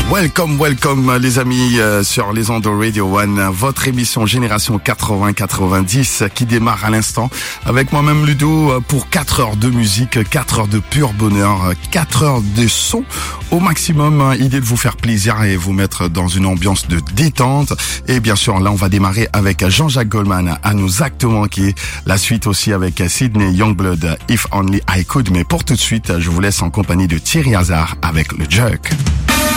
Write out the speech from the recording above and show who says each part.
Speaker 1: Welcome les amis sur les ondes de Radio One, votre émission Génération 80-90 qui démarre à l'instant avec moi-même Ludo pour 4 heures de musique, 4 heures de pur bonheur, 4 heures de son au maximum, idée de vous faire plaisir et vous mettre dans une ambiance de détente. Et bien sûr là on va démarrer avec Jean-Jacques Goldman à nous actes manqués, la suite aussi avec Sydney Youngblood, If Only I Could, mais pour tout de suite je vous laisse en compagnie de Thierry Hazard avec le Jerk.